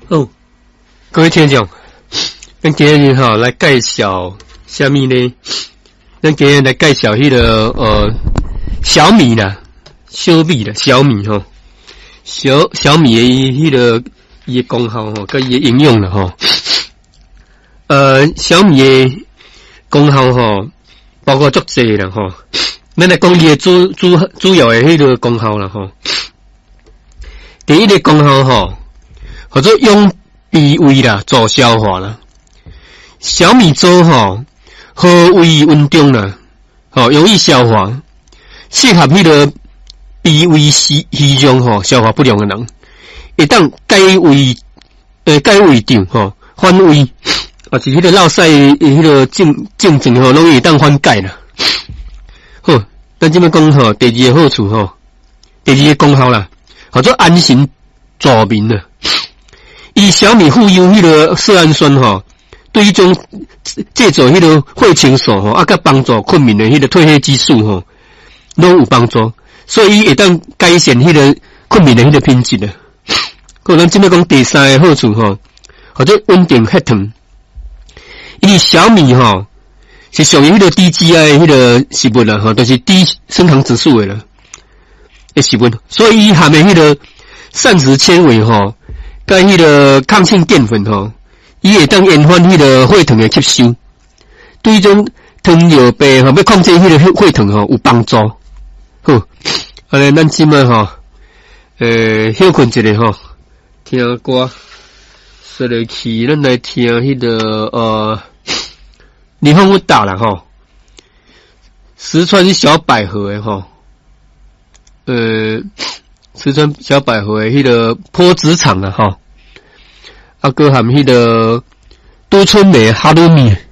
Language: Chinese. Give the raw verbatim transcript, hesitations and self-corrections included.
哦，各位听众，咱今日哈来介绍什么呢？咱今日来介绍迄、那个呃小米啦，小米啦，小米吼，小小米的迄、那个伊的功效吼，跟伊的应用啦吼。呃，小米的功效吼，包括足济啦吼。咱来讲伊的主主主要的迄个功效啦吼。第一个功效吼。或者用脾胃啦，助消化啦。小米粥吼，好胃温中啦，吼容易消化，适合迄个脾胃虚虚弱吼，消化不良的人，会当改胃诶改胃肠吼，缓胃，啊是迄个落屎迄个症症状吼，拢会当缓解啦。好，咱即么讲吼，第二个好处吼，第二个功效啦，或者安神助眠啦。以小米富有迄个色氨酸吼，对迄种制作迄个血清素吼，啊，甲帮助困眠的迄个褪黑激素吼，拢有帮助，所以会当改善迄个困眠的迄个品质的。可能即摆讲第三个好处吼，或者稳定血糖。因为小米吼是属于迄个低 G I 迄个食物啦吼，就是低升糖指数的啦，的食物，所以伊含的迄个膳食纤维吼。甲迄个抗性淀粉吼，伊会当延缓迄个血糖的吸收，对迄种糖尿病吼要控制迄个血糖吼有帮助。好，安尼咱即摆吼，诶休困一下吼，听歌，说落去咱来听迄、那个呃，李凤武打啦吼，石川小百合的吼，呃。石川小百合的迄个坡子厂啊吼，啊，搁含迄个都春美哈鲁米。